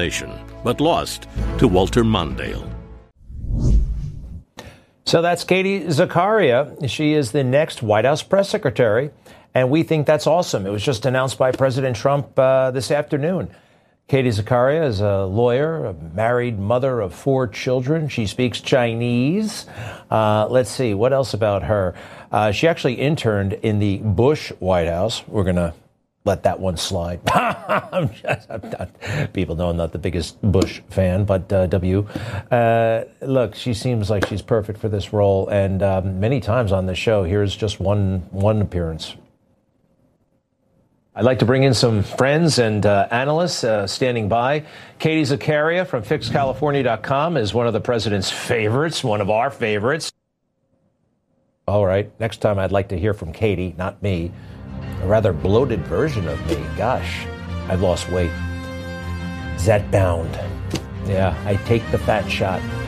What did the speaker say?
nomination, but lost to Walter Mondale. So that's Katie Zakaria. She is the next White House press secretary, and we think that's awesome. It was just announced by President Trump this afternoon. Katie Zakaria is a lawyer, a married mother of 4 children. She speaks Chinese. Let's see, what else about her? She actually interned in the Bush White House. We're going to let that one slide. People know I'm not the biggest Bush fan, but look, she seems like she's perfect for this role. And many times on the show, here's just one appearance. I'd like to bring in some friends and analysts standing by. Katie Zakaria from FixCalifornia.com is one of the president's favorites, one of our favorites. All right, next time I'd like to hear from Katie, not me. A rather bloated version of me. Gosh, I've lost weight. Is that bound? Yeah, I take the fat shot.